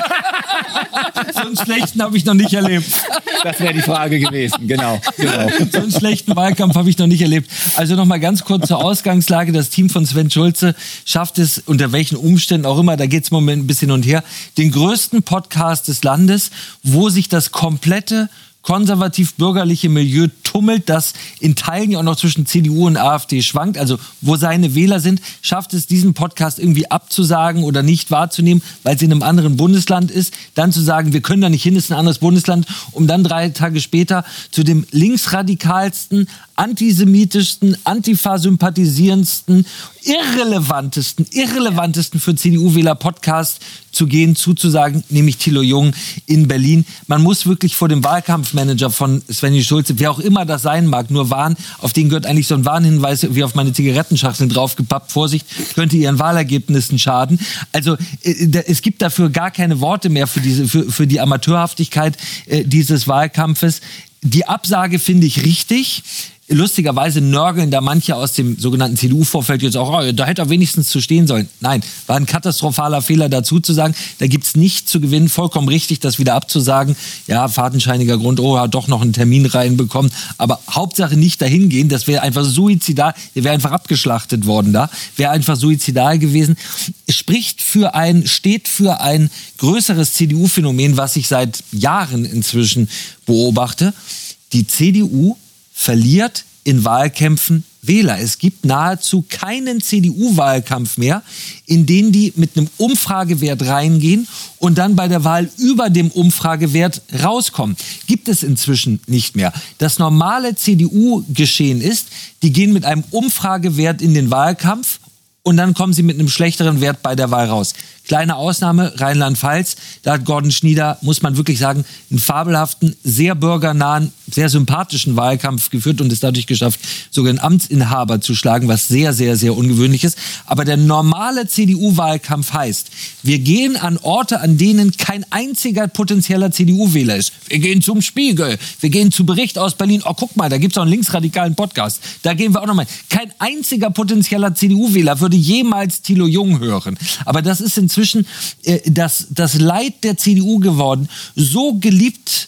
So einen schlechten habe ich noch nicht erlebt. Das wäre die Frage gewesen, genau, genau. So einen schlechten Wahlkampf habe ich noch nicht erlebt. Also noch mal ganz kurz zur Ausgangslage. Das Team von Sven Schulze schafft es, unter welchen Umständen auch immer, da geht es im Moment ein bisschen hin und her, den größten Podcast des Landes, wo sich das komplette konservativ-bürgerliche Milieu tummelt, das in Teilen ja auch noch zwischen C D U und AfD schwankt, also wo seine Wähler sind, schafft es, diesen Podcast irgendwie abzusagen oder nicht wahrzunehmen, weil es in einem anderen Bundesland ist, dann zu sagen, wir können da nicht hin, es ist ein anderes Bundesland, um dann drei Tage später zu dem linksradikalsten, antisemitischsten, Antifa-sympathisierendsten, irrelevantesten, irrelevantesten für C D U-Wähler Podcast zu gehen, zuzusagen, nämlich Thilo Jung in Berlin. Man muss wirklich vor dem Wahlkampfmanager von Sven Schulze, wer auch immer das sein mag, nur warnen, auf den gehört eigentlich so ein Warnhinweis wie auf meine Zigarettenschachteln draufgepappt, Vorsicht, könnte ihren Wahlergebnissen schaden. Also äh, es gibt dafür gar keine Worte mehr für, diese, für, für die Amateurhaftigkeit äh, dieses Wahlkampfes. Die Absage finde ich richtig. Lustigerweise nörgeln da manche aus dem sogenannten C D U-Vorfeld jetzt auch, oh, da hätte er wenigstens zu stehen sollen. Nein, war ein katastrophaler Fehler dazu zu sagen, da gibt's nichts zu gewinnen, vollkommen richtig, das wieder abzusagen. Ja, fadenscheiniger Grund, oh, er hat doch noch einen Termin reinbekommen, aber Hauptsache nicht dahin gehen, das wäre einfach suizidal, der wäre einfach abgeschlachtet worden da, wäre einfach suizidal gewesen. Spricht für ein, steht für ein größeres C D U-Phänomen, was ich seit Jahren inzwischen beobachte. Die C D U verliert in Wahlkämpfen Wähler. Es gibt nahezu keinen C D U-Wahlkampf mehr, in den die mit einem Umfragewert reingehen und dann bei der Wahl über dem Umfragewert rauskommen. Gibt es inzwischen nicht mehr. Das normale C D U-Geschehen ist, die gehen mit einem Umfragewert in den Wahlkampf und dann kommen sie mit einem schlechteren Wert bei der Wahl raus. Kleine Ausnahme, Rheinland-Pfalz, da hat Gordon Schnieder, muss man wirklich sagen, einen fabelhaften, sehr bürgernahen, sehr sympathischen Wahlkampf geführt und es dadurch geschafft, sogar einen Amtsinhaber zu schlagen, was sehr, sehr, sehr ungewöhnlich ist. Aber der normale C D U-Wahlkampf heißt, wir gehen an Orte, an denen kein einziger potenzieller C D U-Wähler ist. Wir gehen zum Spiegel, wir gehen zu Bericht aus Berlin. Oh, guck mal, da gibt's auch einen linksradikalen Podcast. Da gehen wir auch nochmal. Kein einziger potenzieller C D U-Wähler würde jemals Thilo Jung hören. Aber das ist inzwischen äh, das, das Leid der C D U geworden, so geliebt,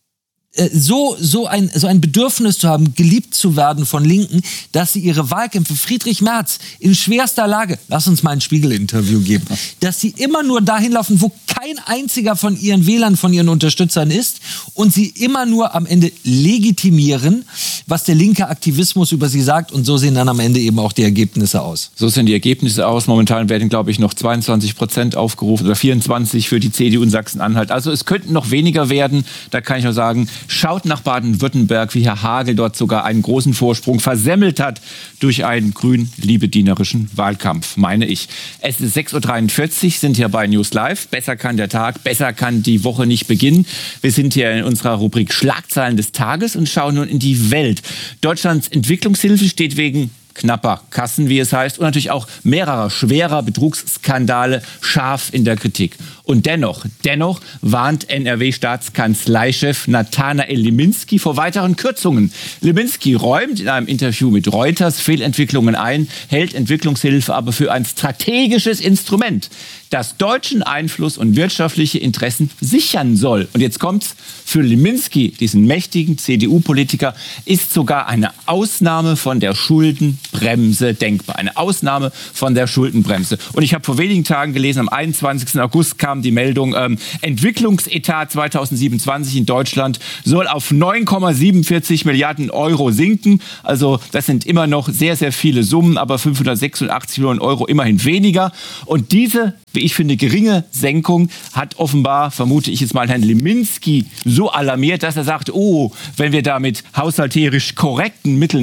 äh, so, so, ein, so ein Bedürfnis zu haben, geliebt zu werden von Linken, dass sie ihre Wahlkämpfe, Friedrich Merz in schwerster Lage, lass uns mal ein Spiegel-Interview geben, dass sie immer nur dahin laufen, wo kein einziger von ihren Wählern, von ihren Unterstützern ist und sie immer nur am Ende legitimieren, was der linke Aktivismus über sie sagt und so sehen dann am Ende eben auch die Ergebnisse aus. So sehen die Ergebnisse aus. Momentan werden, glaube ich, noch zweiundzwanzig Prozent aufgerufen oder vierundzwanzig für die C D U in Sachsen-Anhalt. Also es könnten noch weniger werden. Da kann ich nur sagen, schaut nach Baden-Württemberg, wie Herr Hagel dort sogar einen großen Vorsprung versemmelt hat durch einen grün-liebedienerischen Wahlkampf, meine ich. Es ist sechs Uhr dreiundvierzig, sind hier bei News Live. Besser kann der Tag, besser kann die Woche nicht beginnen. Wir sind hier in unserer Rubrik Schlagzeilen des Tages und schauen nun in die Welt. Deutschlands Entwicklungshilfe steht wegen knapper Kassen, wie es heißt, und natürlich auch mehrerer schwerer Betrugsskandale scharf in der Kritik. Und dennoch, dennoch warnt N R W-Staatskanzleichef Nathanael Liminski vor weiteren Kürzungen. Liminski räumt in einem Interview mit Reuters Fehlentwicklungen ein, hält Entwicklungshilfe aber für ein strategisches Instrument, das deutschen Einfluss und wirtschaftliche Interessen sichern soll. Und jetzt kommt's: Für Liminski, diesen mächtigen C D U-Politiker, ist sogar eine Ausnahme von der Schuldenbremse denkbar. Eine Ausnahme von der Schuldenbremse. Und ich habe vor wenigen Tagen gelesen, am einundzwanzigsten August kam die Meldung, ähm, Entwicklungsetat zweitausendsiebenundzwanzig in Deutschland soll auf neun Komma siebenundvierzig Milliarden Euro sinken. Also das sind immer noch sehr, sehr viele Summen, aber fünfhundertsechsundachtzig Millionen Euro immerhin weniger. Und diese, wie ich finde, geringe Senkung hat offenbar, vermute ich jetzt mal, Herrn Liminski so alarmiert, dass er sagt, oh, wenn wir da mit haushalterisch korrekten Mitteln